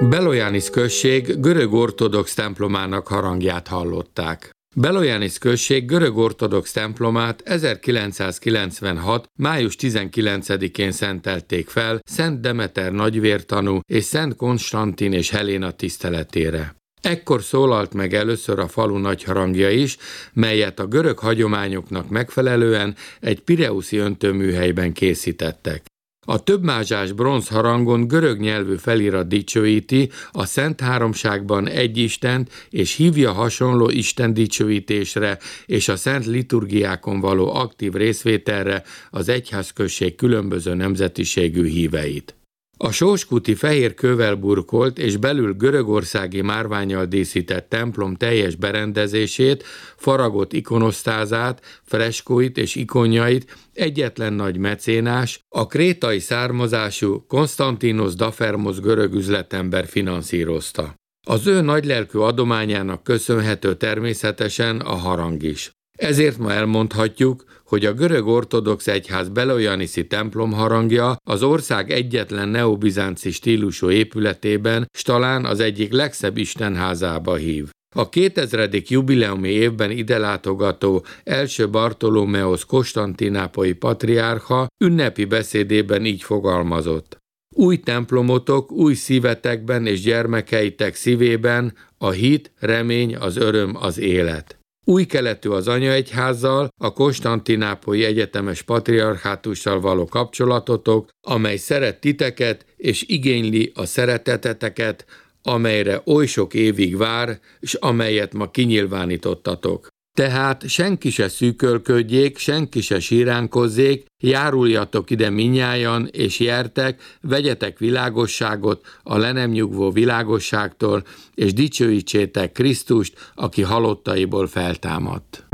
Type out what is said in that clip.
Belojanis község görög ortodox templomának harangját hallották. Belojanis község görög ortodox templomát 1996. május 19-én szentelték fel Szent Demeter nagyvértanú és Szent Konstantin és Heléna tiszteletére. Ekkor szólalt meg először a falu nagyharangja is, melyet a görög hagyományoknak megfelelően egy pireuszi öntőműhelyben készítettek. A többmázsás bronzharangon görög nyelvű felirat dicsőíti a Szent Háromságban egy Istent, és hívja hasonló Isten dicsőítésre és a szent liturgiákon való aktív részvételre az egyházközség különböző nemzetiségű híveit. A sóskúti fehér kővel burkolt és belül görögországi márvánnyal díszített templom teljes berendezését, faragott ikonosztázát, freskóit és ikonjait egyetlen nagy mecénás, a krétai származású Konstantinos Dafermos görög üzletember finanszírozta. Az ő nagylelkű adományának köszönhető természetesen a harang is. Ezért ma elmondhatjuk, hogy a görög ortodox egyház belojaniszi templom harangja az ország egyetlen neobizánci stílusú épületében, s talán az egyik legszebb istenházába hív. A 2000. jubileumi évben ide látogató első Bartolomeosz konstantinápolyi patriárcha ünnepi beszédében így fogalmazott: új templomotok, új szívetekben és gyermekeitek szívében a hit, remény, az öröm, az élet. Új keletű az anyaegyházzal, a konstantinápolyi egyetemes patriarchátussal való kapcsolatotok, amely szeret titeket és igényli a szereteteteket, amelyre oly sok évig vár, és amelyet ma kinyilvánítottatok. Tehát senki se szűkölködjék, senki se síránkozzék, járuljatok ide minnyájan, és jertek, vegyetek világosságot a le nem nyugvó világosságtól, és dicsőítsétek Krisztust, aki halottaiból feltámadt.